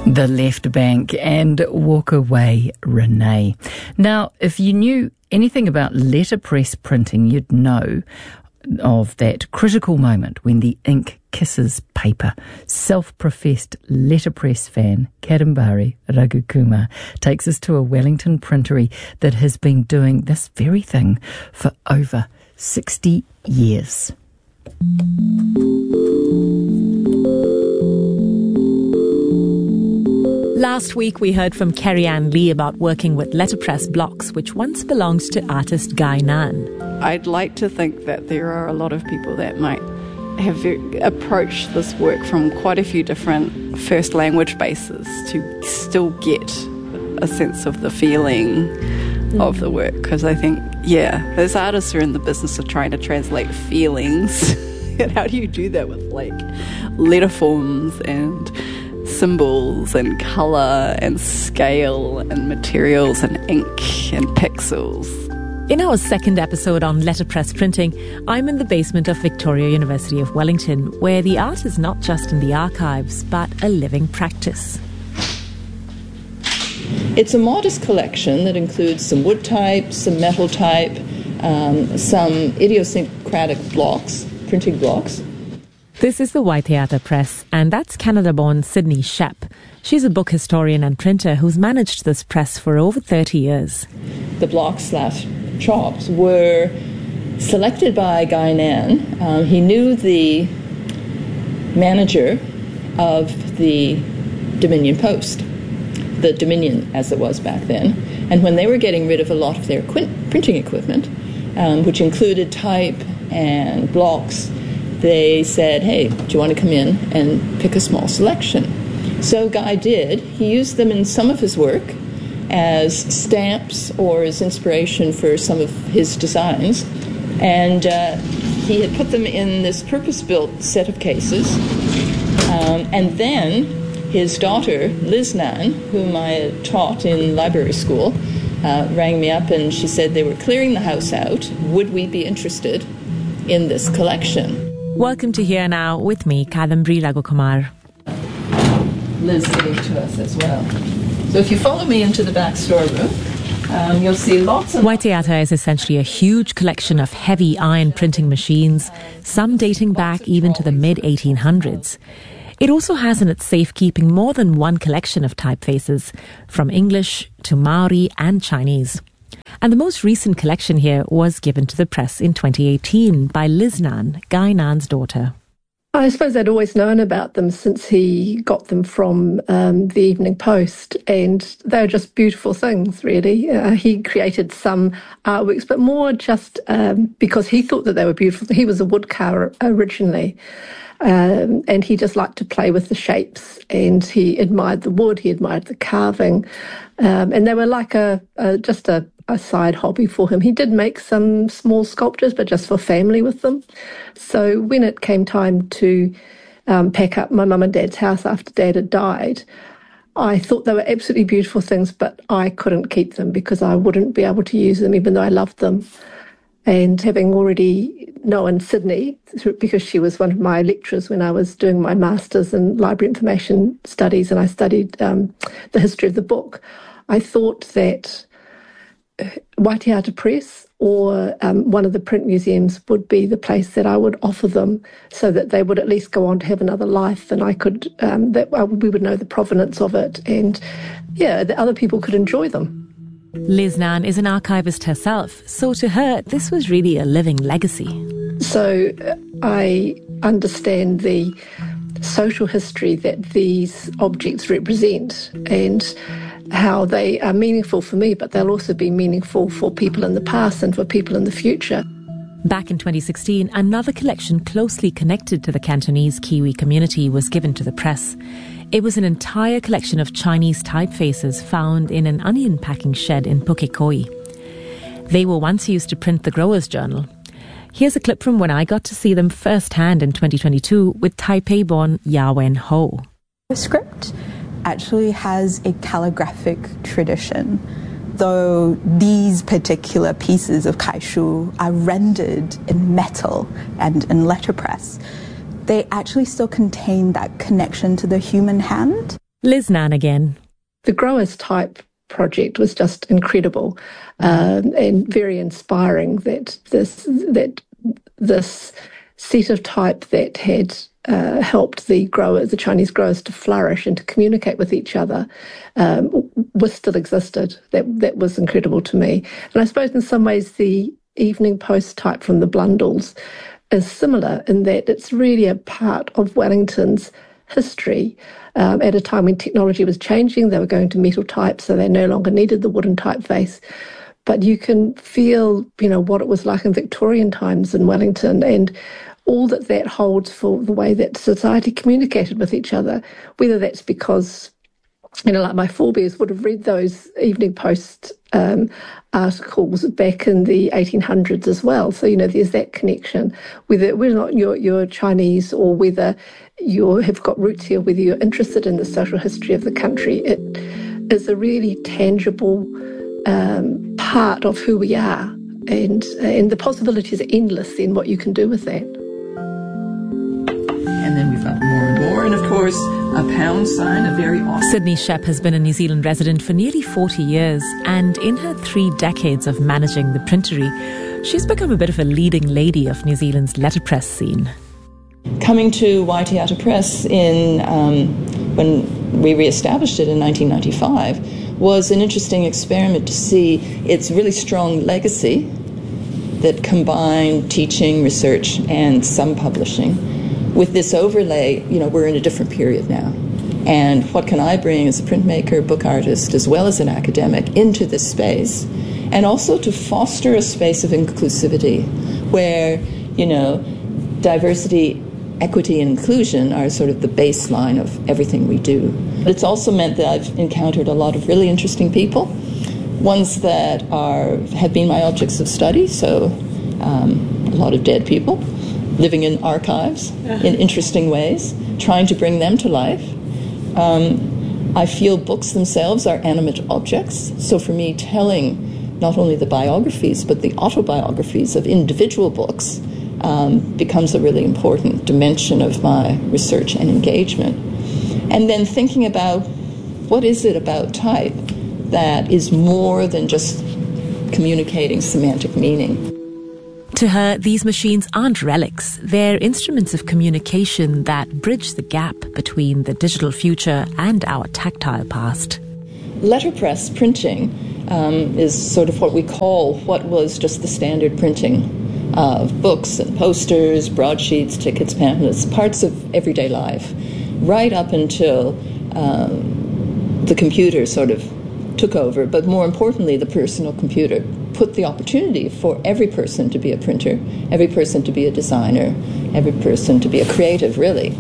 The Left Bank and Walk Away, Renee. Now, if you knew anything about letterpress printing, you'd know of that critical moment when the ink kisses paper. Self-professed letterpress fan Kadambari Raghukumar takes us to a Wellington printery that has been doing this very thing for over 60 years. Last week we heard from Kerry-Ann Lee about working with letterpress blocks, which once belonged to artist Guy Nan. I'd like to think that there are a lot of people that might have approached this work from quite a few different first language bases to still get a sense of the feeling of the work. Because I think, those artists are in the business of trying to translate feelings. And how do you do that with like letter forms and symbols and colour and scale and materials and ink and pixels? In our second episode on letterpress printing, I'm in the basement of Victoria University of Wellington, where the art is not just in the archives, but a living practice. It's a modest collection that includes some wood type, some metal type, some idiosyncratic blocks, printing blocks. This is the Waitheata Press, and that's Canada-born Sydney Shep. She's a book historian and printer who's managed this press for over 30 years. The blocks/chops were selected by Guy Nan. He knew the manager of the Dominion Post, the Dominion as it was back then. And when they were getting rid of a lot of their printing equipment, which included type and blocks, they said, hey, do you want to come in and pick a small selection? So Guy did. He used them in some of his work as stamps or as inspiration for some of his designs. And he had put them in this purpose-built set of cases. And then his daughter, Liz Nan, whom I had taught in library school, rang me up and she said they were clearing the house out. Would we be interested in this collection? Welcome to Here Now with me, Kadambari Raghukumar. Liz gave to us as well. So if you follow me into the back storeroom, you'll see lots of... Waitheata is essentially a huge collection of heavy iron printing machines, some dating back even to the mid-1800s. It also has in its safekeeping more than one collection of typefaces, from English to Maori and Chinese. And the most recent collection here was given to the press in 2018 by Liz Nan, Guy Nan's daughter. I suppose I'd always known about them since he got them from the Evening Post, and they were just beautiful things, really. He created some artworks, but more just because he thought that they were beautiful. He was a woodcarver originally, and he just liked to play with the shapes, and he admired the wood, he admired the carving, and they were like just a side hobby for him. He did make some small sculptures, but just for family with them. So when it came time to pack up my mum and dad's house after dad had died, I thought they were absolutely beautiful things, but I couldn't keep them because I wouldn't be able to use them even though I loved them. And having already known Sydney, because she was one of my lecturers when I was doing my Masters in Library Information Studies and I studied the history of the book, I thought that Waitheata Press or one of the print museums would be the place that I would offer them so that they would at least go on to have another life and I could, we would know the provenance of it and, that other people could enjoy them. Liz Nan is an archivist herself, so to her, this was really a living legacy. So I understand the social history that these objects represent and how they are meaningful for me, but they'll also be meaningful for people in the past and for people in the future. Back in 2016, another collection closely connected to the Cantonese Kiwi community was given to the press. It was an entire collection of Chinese typefaces found in an onion packing shed in Pukekohe. They were once used to print the Growers' Journal. Here's a clip from when I got to see them firsthand in 2022 with Taipei-born Yawen Ho. The script actually has a calligraphic tradition, though these particular pieces of kaishu are rendered in metal and in letterpress. They actually still contain that connection to the human hand. Liz Nan again. The Growers Type project was just incredible and very inspiring that this set of type that had helped the Chinese growers to flourish and to communicate with each other still existed. That was incredible to me. And I suppose in some ways the Evening Post type from the Blundells is similar in that it's really a part of Wellington's history. At a time when technology was changing, they were going to metal type, so they no longer needed the wooden typeface. But you can feel, what it was like in Victorian times in Wellington and all that holds for the way that society communicated with each other, whether that's because, like my forebears would have read those Evening Post articles back in the 1800s as well. So, there's that connection. Whether or not you're Chinese or whether you have got roots here, whether you're interested in the social history of the country, it is a really tangible part of who we are. And the possibilities are endless in what you can do with that. And then we've got more and more, and of course, a pound sign, a very awesome. Sydney Shep has been a New Zealand resident for nearly 40 years, and in her 3 decades of managing the printery, she's become a bit of a leading lady of New Zealand's letterpress scene. Coming to Waiteata Press when we re-established it in 1995 was an interesting experiment to see its really strong legacy that combined teaching, research, and some publishing. With this overlay, we're in a different period now. And what can I bring as a printmaker, book artist, as well as an academic into this space? And also to foster a space of inclusivity where, diversity, equity, and inclusion are sort of the baseline of everything we do. But it's also meant that I've encountered a lot of really interesting people, ones that have been my objects of study, so a lot of dead people living in archives in interesting ways, trying to bring them to life. I feel books themselves are animate objects, so for me telling not only the biographies but the autobiographies of individual books becomes a really important dimension of my research and engagement. And then thinking about what is it about type that is more than just communicating semantic meaning. To her, these machines aren't relics. They're instruments of communication that bridge the gap between the digital future and our tactile past. Letterpress printing is sort of what we call what was just the standard printing of books and posters, broadsheets, tickets, pamphlets, parts of everyday life, right up until the computer sort of took over, but more importantly, the personal computer put the opportunity for every person to be a printer, every person to be a designer, every person to be a creative, really.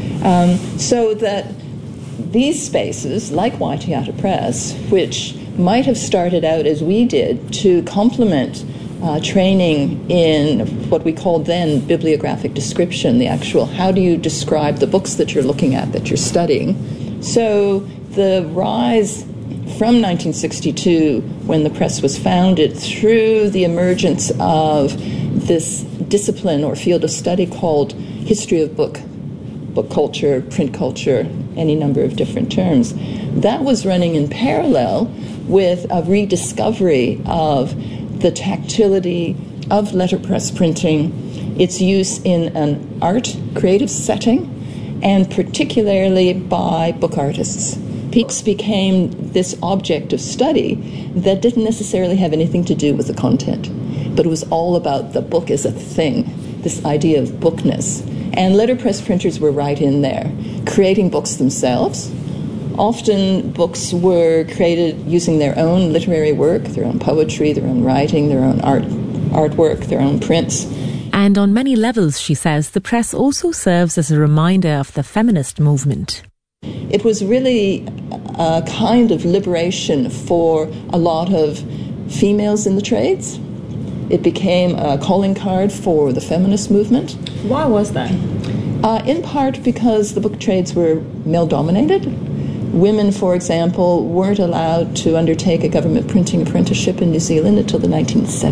So that these spaces, like Waiteata Press, which might have started out as we did to complement training in what we called then bibliographic description, the actual how do you describe the books that you're looking at, that you're studying. So the rise from 1962, when the press was founded, through the emergence of this discipline or field of study called history of book culture, print culture, any number of different terms, that was running in parallel with a rediscovery of the tactility of letterpress printing, its use in an art creative setting, and particularly by book artists. Books became this object of study that didn't necessarily have anything to do with the content, but it was all about the book as a thing, this idea of bookness. And letterpress printers were right in there, creating books themselves. Often books were created using their own literary work, their own poetry, their own writing, their own artwork, their own prints. And on many levels, she says, the press also serves as a reminder of the feminist movement. It was really a kind of liberation for a lot of females in the trades. It became a calling card for the feminist movement. Why was that? In part because the book trades were male-dominated. Women, for example, weren't allowed to undertake a government printing apprenticeship in New Zealand until the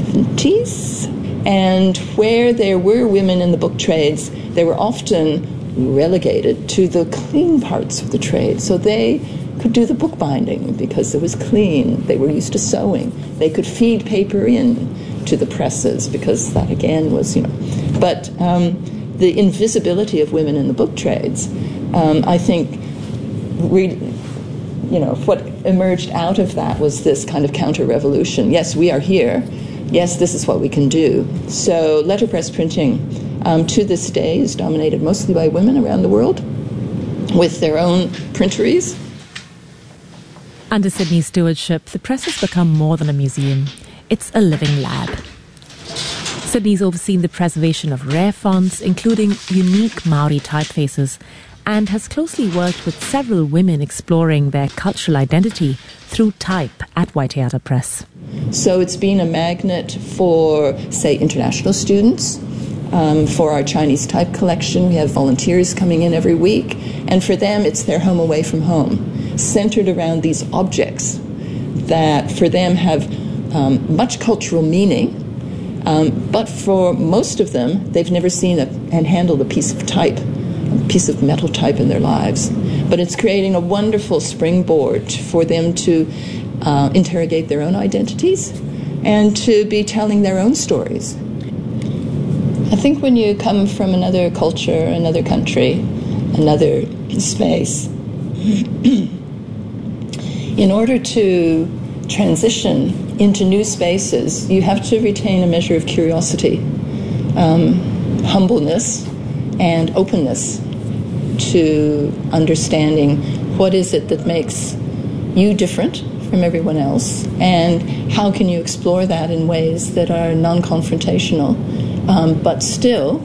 1970s. And where there were women in the book trades, they were often relegated to the clean parts of the trade. So they could do the bookbinding because it was clean. They were used to sewing. They could feed paper in to the presses because that again was, But the invisibility of women in the book trades, I think, what emerged out of that was this kind of counter-revolution. Yes, we are here. Yes, this is what we can do. So letterpress printing to this day is dominated mostly by women around the world with their own printeries. Under Sydney's stewardship, the press has become more than a museum. It's a living lab. Sydney's overseen the preservation of rare fonts, including unique Maori typefaces, and has closely worked with several women exploring their cultural identity through type at Waiteata Press. So it's been a magnet for, say, international students. For our Chinese type collection, we have volunteers coming in every week, and for them it's their home away from home, centered around these objects that for them have much cultural meaning, but for most of them they've never seen and handled a piece of type, a piece of metal type in their lives. But it's creating a wonderful springboard for them to interrogate their own identities and to be telling their own stories. I think when you come from another culture, another country, another space, in order to transition into new spaces, you have to retain a measure of curiosity, humbleness, and openness to understanding what is it that makes you different from everyone else, and how can you explore that in ways that are non-confrontational, but still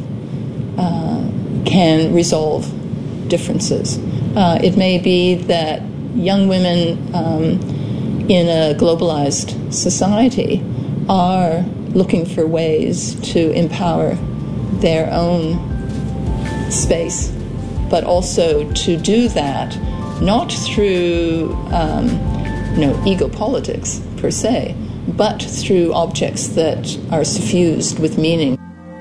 can resolve differences. It may be that young women in a globalized society are looking for ways to empower their own space, but also to do that not through ego politics per se, but through objects that are suffused with meaning.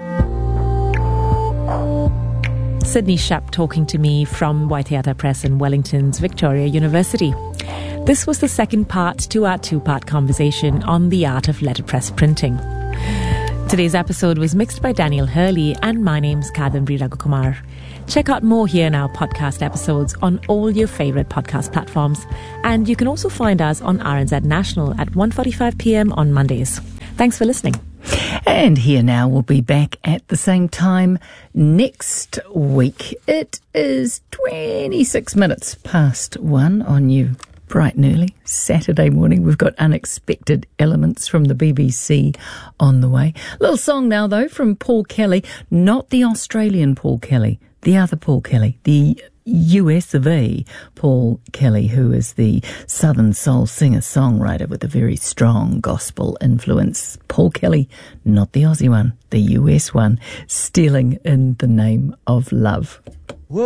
Sydney Shap talking to me from Waiteata Press in Wellington's Victoria University. This was the second part to our two-part conversation on the art of letterpress printing. Today's episode was mixed by Daniel Hurley, and my name's Kadambri Raghukumar. Check out more here in our podcast episodes on all your favourite podcast platforms, and you can also find us on RNZ National at 1:45 p.m. on Mondays. Thanks for listening. And Here Now will be back at the same time next week. It is 26 minutes past 1 on you. Bright and early Saturday morning. We've got Unexpected Elements from the BBC on the way. Little song now though from Paul Kelly, not the Australian Paul Kelly, the other Paul Kelly, the US of A Paul Kelly, who is the Southern Soul singer-songwriter with a very strong gospel influence. Paul Kelly, not the Aussie one, the US one, Stealing in the Name of Love.